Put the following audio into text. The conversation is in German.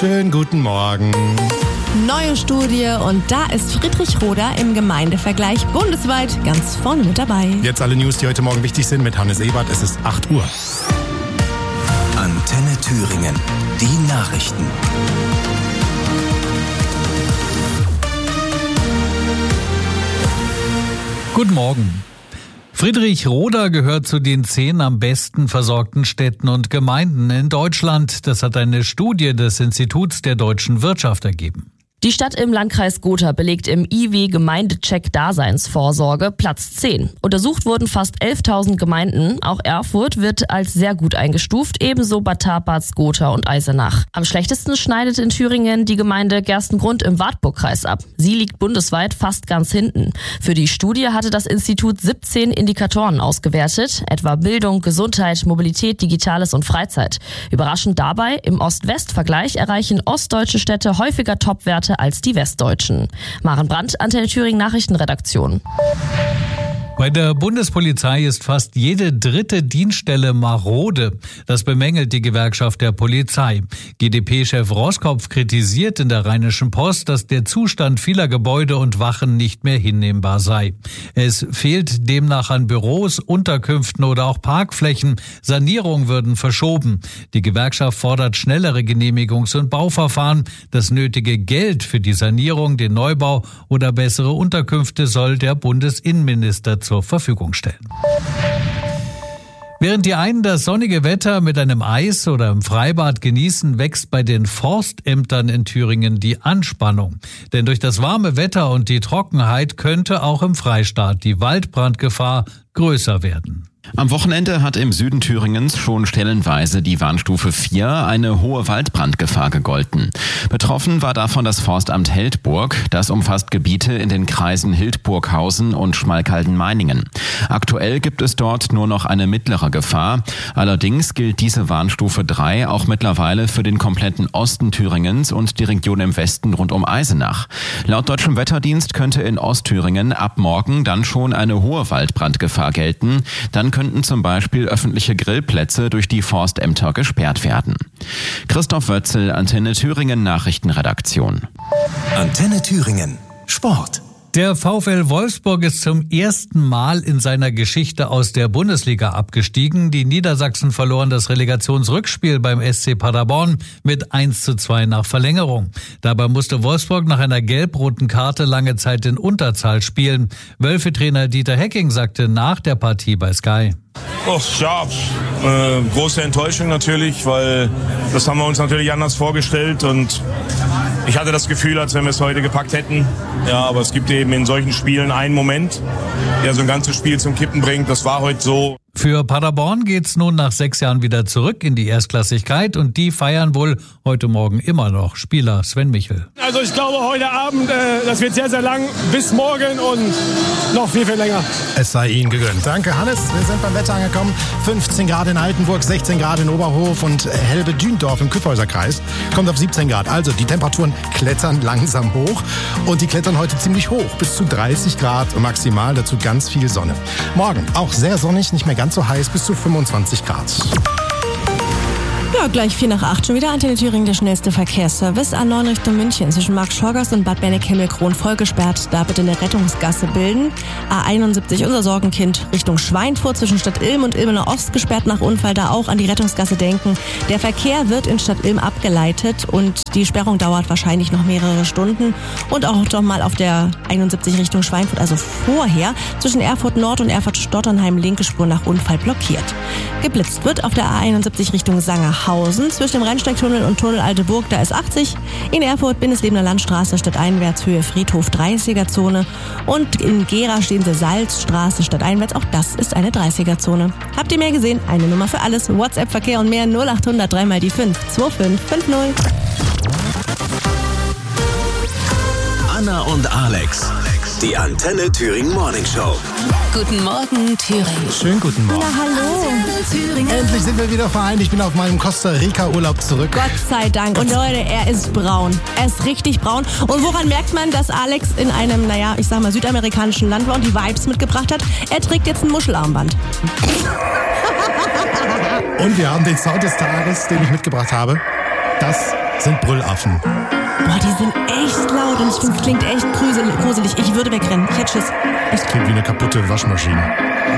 Schönen guten Morgen. Neue Studie und da ist Friedrich-Roda im Gemeindevergleich bundesweit ganz vorne mit dabei. Jetzt alle News, die heute Morgen wichtig sind mit Hannes Ebert. Es ist 8 Uhr. Antenne Thüringen. Die Nachrichten. Guten Morgen. Friedrich-Roda gehört zu den 10 am besten versorgten Städten und Gemeinden in Deutschland. Das hat eine Studie des Instituts der deutschen Wirtschaft ergeben. Die Stadt im Landkreis Gotha belegt im IW-Gemeindecheck Daseinsvorsorge Platz 10. Untersucht wurden fast 11.000 Gemeinden. Auch Erfurt wird als sehr gut eingestuft, ebenso Bad Taparz, Gotha und Eisenach. Am schlechtesten schneidet in Thüringen die Gemeinde Gerstengrund im Wartburgkreis ab. Sie liegt bundesweit fast ganz hinten. Für die Studie hatte das Institut 17 Indikatoren ausgewertet, etwa Bildung, Gesundheit, Mobilität, Digitales und Freizeit. Überraschend dabei, im Ost-West-Vergleich erreichen ostdeutsche Städte häufiger Topwerte als die westdeutschen. Maren Brandt, Antenne Thüringen Nachrichtenredaktion. Bei der Bundespolizei ist fast jede dritte Dienststelle marode. Das bemängelt die Gewerkschaft der Polizei. GdP-Chef Roskopf kritisiert in der Rheinischen Post, dass der Zustand vieler Gebäude und Wachen nicht mehr hinnehmbar sei. Es fehlt demnach an Büros, Unterkünften oder auch Parkflächen. Sanierungen würden verschoben. Die Gewerkschaft fordert schnellere Genehmigungs- und Bauverfahren. Das nötige Geld für die Sanierung, den Neubau oder bessere Unterkünfte soll der Bundesinnenminister zur Verfügung stellen. Während die einen das sonnige Wetter mit einem Eis oder im Freibad genießen, wächst bei den Forstämtern in Thüringen die Anspannung. Denn durch das warme Wetter und die Trockenheit könnte auch im Freistaat die Waldbrandgefahr größer werden. Am Wochenende hat im Süden Thüringens schon stellenweise die Warnstufe 4 eine hohe Waldbrandgefahr gegolten. Betroffen war davon das Forstamt Heldburg. Das umfasst Gebiete in den Kreisen Hildburghausen und Schmalkalden-Meiningen. Aktuell gibt es dort nur noch eine mittlere Gefahr. Allerdings gilt diese Warnstufe 3 auch mittlerweile für den kompletten Osten Thüringens und die Region im Westen rund um Eisenach. Laut Deutschem Wetterdienst könnte in Ostthüringen ab morgen dann schon eine hohe Waldbrandgefahr gelten. Dann könnten zum Beispiel öffentliche Grillplätze durch die Forstämter gesperrt werden. Christoph Wötzel, Antenne Thüringen Nachrichtenredaktion. Antenne Thüringen. Sport. Der VfL Wolfsburg ist zum ersten Mal in seiner Geschichte aus der Bundesliga abgestiegen. Die Niedersachsen verloren das Relegationsrückspiel beim SC Paderborn mit 1:2 nach Verlängerung. Dabei musste Wolfsburg nach einer gelb-roten Karte lange Zeit in Unterzahl spielen. Wölfe-Trainer Dieter Hecking sagte nach der Partie bei Sky: Große Enttäuschung natürlich, weil das haben wir uns natürlich anders vorgestellt und ich hatte das Gefühl, als wenn wir es heute gepackt hätten. Ja, aber es gibt eben in solchen Spielen einen Moment, der so ein ganzes Spiel zum Kippen bringt. Das war heute so. Für Paderborn geht's nun nach 6 Jahren wieder zurück in die Erstklassigkeit und die feiern wohl heute Morgen immer noch. Spieler Sven Michel. Also ich glaube heute Abend, das wird sehr, sehr lang, bis morgen und noch viel, viel länger. Es sei Ihnen gegönnt. Danke, Hannes. Wir sind beim Wetter angekommen. 15 Grad in Altenburg, 16 Grad in Oberhof und Helbe-Dündorf im Kyffhäuserkreis. Kommt auf 17 Grad. Also die Temperaturen klettern langsam hoch und die klettern heute ziemlich hoch. Bis zu 30 Grad maximal, dazu ganz viel Sonne. Morgen auch sehr sonnig, nicht mehr ganz so heiß, bis zu 25 Grad. Ja, gleich 7:45 schon wieder Antenne Thüringen, der schnellste Verkehrsservice. A9 Richtung München zwischen Markt-Schorgast und Bad Benneck-Himmelkron voll gesperrt. Da bitte eine Rettungsgasse bilden. A71 unser Sorgenkind Richtung Schweinfurt zwischen Stadt Ilm und Ilmener Ost gesperrt nach Unfall. Da auch an die Rettungsgasse denken. Der Verkehr wird in Stadt Ilm abgeleitet und die Sperrung dauert wahrscheinlich noch mehrere Stunden. Und auch doch mal auf der 71 Richtung Schweinfurt, also vorher, zwischen Erfurt Nord und Erfurt-Stotternheim linke Spur nach Unfall blockiert. Geblitzt wird auf der A71 Richtung Sangerhausen zwischen dem Rennsteigtunnel und Tunnel Alteburg, da ist 80. In Erfurt Bindeslebener Landstraße stadteinwärts Höhe Friedhof 30er-Zone und in Gera stehende Salzstraße stadteinwärts, auch das ist eine 30er-Zone. Habt ihr mehr gesehen? Eine Nummer für alles. WhatsApp-Verkehr und mehr 0800 3 mal die 5 2550. Anna und Alex. Die Antenne Thüringen Morning Show. Guten Morgen, Thüringen. Schönen guten Morgen. Na, hallo. Endlich sind wir wieder vereint. Ich bin auf meinem Costa Rica Urlaub zurück. Gott sei Dank. Und Leute, er ist braun. Er ist richtig braun. Und woran merkt man, dass Alex in einem, ich sag mal, südamerikanischen Land war und die Vibes mitgebracht hat? Er trägt jetzt ein Muschelarmband. Und wir haben den Sound des Tages, den ich mitgebracht habe. Das sind Brüllaffen. Boah, die sind echt laut und ich finde, es klingt echt gruselig. Ich würde wegrennen. Ich hätte Schiss. Das klingt wie eine kaputte Waschmaschine.